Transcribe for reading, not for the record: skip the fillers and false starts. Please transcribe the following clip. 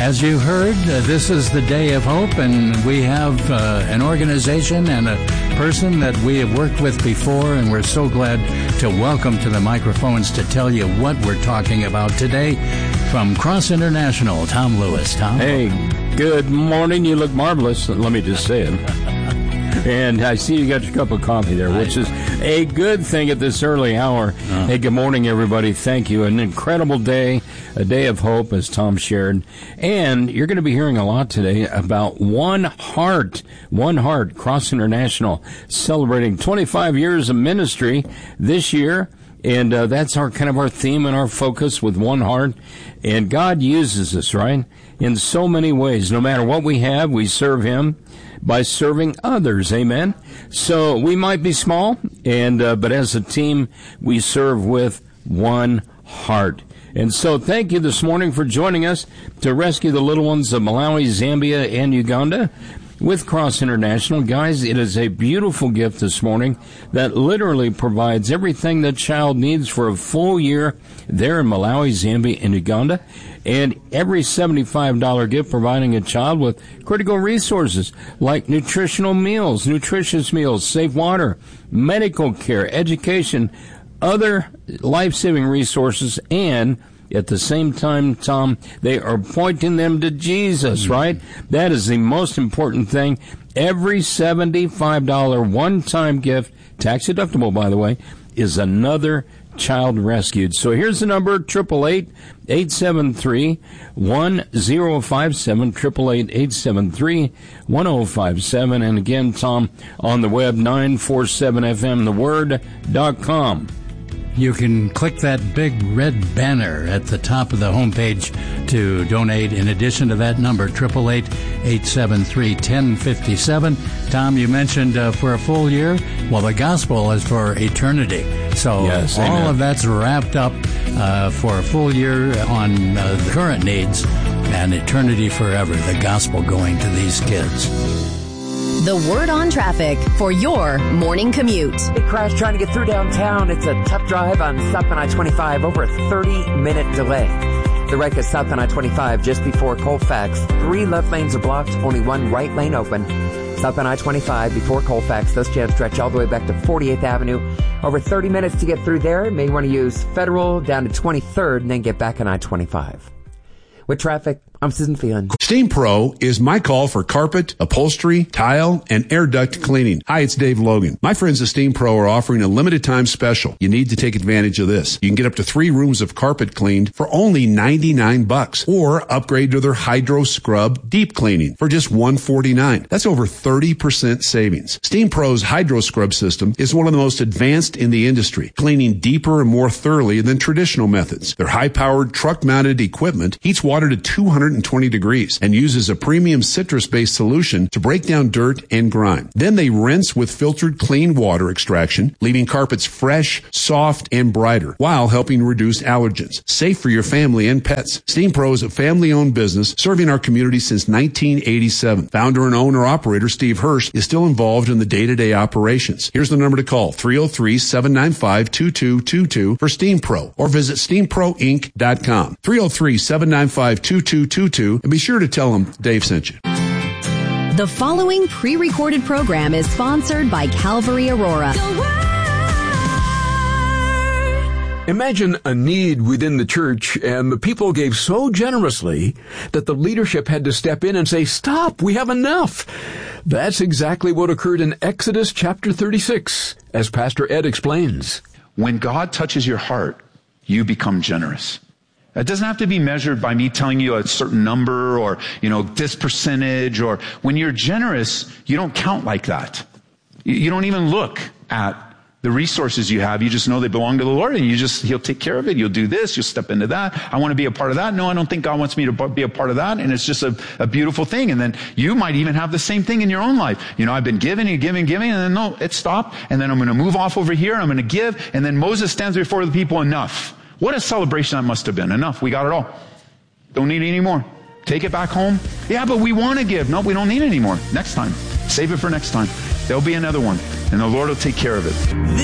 As you heard, this is the Day of Hope, and we have an organization and a person that we have worked with before, and we're so glad to welcome to the microphones to tell you what we're talking about today. From Cross International, Tom Lewis. Tom? Hey, good morning. You look marvelous. Let me just say it. And I see you got your cup of coffee there, which is a good thing at this early hour. Hey, good morning, everybody. Thank you. An incredible day, a day of hope, as Tom shared. And you're going to be hearing a lot today about One Heart, Cross International, celebrating 25 years of ministry this year. And that's our kind of our theme and our focus with One Heart. And God uses us, right, in so many ways. No matter what we have, we serve Him by serving others. Amen. So we might be small, and but as a team, we serve with one heart. And so thank you this morning for joining us to rescue the little ones of Malawi, Zambia, and Uganda with Cross International. Guys, it is a beautiful gift this morning that literally provides everything that child needs for a full year there in Malawi, Zambia, and Uganda. And every $75 gift providing a child with critical resources like nutritional meals, nutritious meals, safe water, medical care, education, other life-saving resources, and at the same time, Tom, they are pointing them to Jesus, right? That is the most important thing. Every $75 one-time gift, tax deductible, by the way, is another child rescued. So here's the number, 888-873-1057, 888-873-1057. And again, Tom, on the web, 947fmtheword.com. You can click that big red banner at the top of the homepage to donate. In addition to that number, 888-873-1057. Tom, you mentioned for a full year. Well, the gospel is for eternity. So yes, all amen. of that's wrapped up for a full year on the current needs and eternity forever, the gospel going to these kids. The Word on Traffic for your morning commute. Big crash trying to get through downtown. It's a tough drive on Southbound I-25, over a 30-minute delay. The wreck is Southbound I-25 just before Colfax. 3 left lanes are blocked, only 1 right lane open. Southbound I-25 before Colfax. Those jams stretch all the way back to 48th Avenue. Over 30 minutes to get through there. You may want to use Federal down to 23rd and then get back on I-25. With traffic, I'm Susan Phelan. Steam Pro is my call for carpet, upholstery, tile, and air duct cleaning. Hi, it's Dave Logan. My friends at Steam Pro are offering a limited time special. You need to take advantage of this. You can get up to 3 rooms of carpet cleaned for only $99, or upgrade to their Hydro Scrub deep cleaning for just $149. That's over 30% savings. Steam Pro's Hydro Scrub system is one of the most advanced in the industry, cleaning deeper and more thoroughly than traditional methods. Their high-powered truck-mounted equipment heats water to 220 degrees and uses a premium citrus-based solution to break down dirt and grime. Then they rinse with filtered clean water extraction, leaving carpets fresh, soft, and brighter, while helping reduce allergens. Safe for your family and pets. Steam Pro is a family-owned business serving our community since 1987. Founder and owner-operator Steve Hirsch is still involved in the day-to-day operations. Here's the number to call, 303-795-2222 for Steam Pro, or visit steamproinc.com. 303-795-2222, and be sure to tell them Dave sent you. The following pre-recorded program is sponsored by Calvary Aurora. Imagine a need within the church, and the people gave so generously that the leadership had to step in and say, "Stop, we have enough." That's exactly what occurred in Exodus chapter 36, as Pastor Ed explains. When God touches your heart, you become generous. It doesn't have to be measured by me telling you a certain number or, this percentage, or when you're generous, you don't count like that. You don't even look at the resources you have. You just know they belong to the Lord, and He'll take care of it. You'll do this. You'll step into that. I want to be a part of that. No, I don't think God wants me to be a part of that. And it's just a beautiful thing. And then you might even have the same thing in your own life. I've been giving and giving, and then no, it stopped. And then I'm going to move off over here. I'm going to give. And then Moses stands before the people, enough. What a celebration that must have been. Enough. We got it all. Don't need any more. Take it back home. Yeah, but we want to give. No, we don't need any more. Next time. Save it for next time. There'll be another one, and the Lord will take care of it.